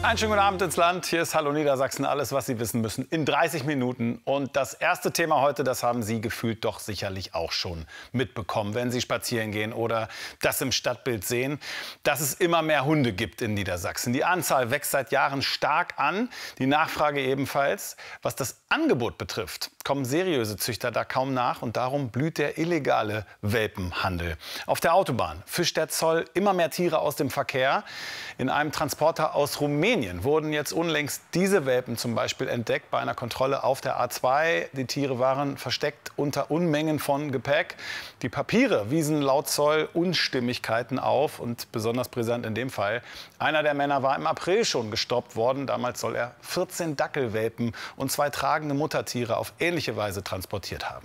Einen schönen guten Abend ins Land. Hier ist Hallo Niedersachsen. Alles, was Sie wissen müssen, in 30 Minuten. Und das erste Thema heute, das haben Sie gefühlt doch sicherlich auch schon mitbekommen, wenn Sie spazieren gehen oder das im Stadtbild sehen, dass es immer mehr Hunde gibt in Niedersachsen. Die Anzahl wächst seit Jahren stark an, die Nachfrage ebenfalls. Was das Angebot betrifft, kommen seriöse Züchter da kaum nach. Und darum blüht der illegale Welpenhandel. Auf der Autobahn fischt der Zoll immer mehr Tiere aus dem Verkehr. In einem Transporter aus Rumänien wurden jetzt unlängst diese Welpen zum Beispiel entdeckt bei einer Kontrolle auf der A2. Die Tiere waren versteckt unter Unmengen von Gepäck. Die Papiere wiesen laut Zoll Unstimmigkeiten auf. Und besonders brisant in dem Fall: einer der Männer war im April schon gestoppt worden. Damals soll er 14 Dackelwelpen und 2 tragende Muttertiere auf ähnliche Weise transportiert haben.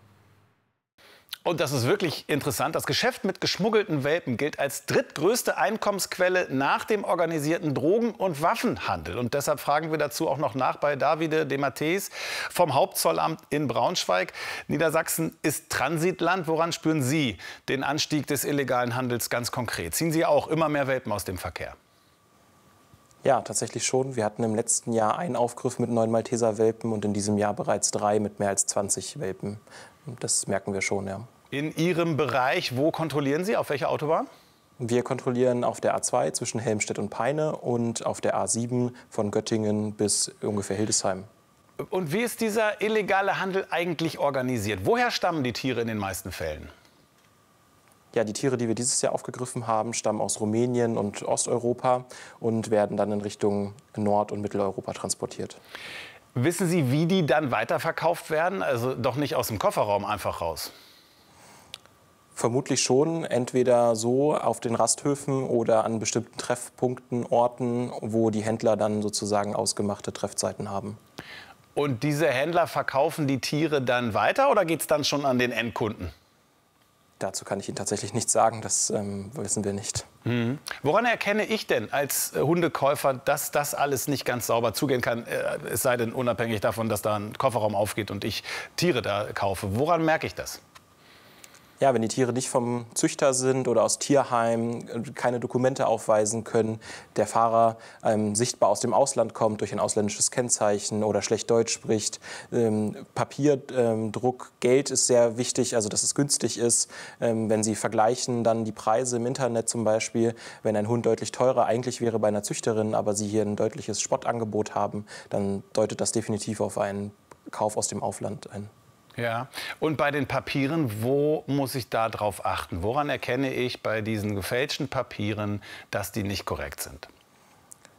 Und das ist wirklich interessant. Das Geschäft mit geschmuggelten Welpen gilt als drittgrößte Einkommensquelle nach dem organisierten Drogen- und Waffenhandel. Und deshalb fragen wir dazu auch noch nach bei Davide de Matteis vom Hauptzollamt in Braunschweig. Niedersachsen ist Transitland. Woran spüren Sie den Anstieg des illegalen Handels ganz konkret? Ziehen Sie auch immer mehr Welpen aus dem Verkehr? Ja, tatsächlich schon. Wir hatten im letzten Jahr einen Aufgriff mit 9 Malteser-Welpen und in diesem Jahr bereits 3 mit mehr als 20 Welpen. Das merken wir schon, ja. In Ihrem Bereich, wo kontrollieren Sie? Auf welcher Autobahn? Wir kontrollieren auf der A2 zwischen Helmstedt und Peine und auf der A7 von Göttingen bis ungefähr Hildesheim. Und wie ist dieser illegale Handel eigentlich organisiert? Woher stammen die Tiere in den meisten Fällen? Ja, die Tiere, die wir dieses Jahr aufgegriffen haben, stammen aus Rumänien und Osteuropa und werden dann in Richtung Nord- und Mitteleuropa transportiert. Wissen Sie, wie die dann weiterverkauft werden? Also doch nicht aus dem Kofferraum einfach raus? Vermutlich schon, entweder so auf den Rasthöfen oder an bestimmten Treffpunkten, Orten, wo die Händler dann sozusagen ausgemachte Treffzeiten haben. Und diese Händler verkaufen die Tiere dann weiter oder geht es dann schon an den Endkunden? Dazu kann ich Ihnen tatsächlich nichts sagen, das wissen wir nicht. Woran erkenne ich denn als Hundekäufer, dass das alles nicht ganz sauber zugehen kann, es sei denn unabhängig davon, dass da ein Kofferraum aufgeht und ich Tiere da kaufe? Woran merke ich das? Ja, wenn die Tiere nicht vom Züchter sind oder aus Tierheim, keine Dokumente aufweisen können, der Fahrer sichtbar aus dem Ausland kommt durch ein ausländisches Kennzeichen oder schlecht Deutsch spricht. Papierdruck, Geld ist sehr wichtig, also dass es günstig ist. Wenn Sie vergleichen dann die Preise im Internet zum Beispiel, wenn ein Hund deutlich teurer eigentlich wäre bei einer Züchterin, aber Sie hier ein deutliches Spottangebot haben, dann deutet das definitiv auf einen Kauf aus dem Ausland ein. Ja, und bei den Papieren, wo muss ich da drauf achten? Woran erkenne ich bei diesen gefälschten Papieren, dass die nicht korrekt sind?